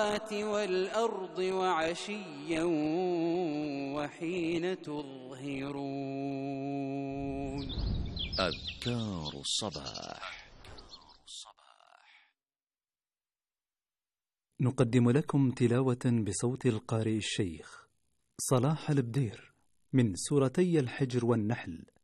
السماوات والأرض وعشيا وحين تظهرون. أذكار الصباح. نقدم لكم تلاوة بصوت القارئ الشيخ صلاح البدير من سورتي الحجر والنحل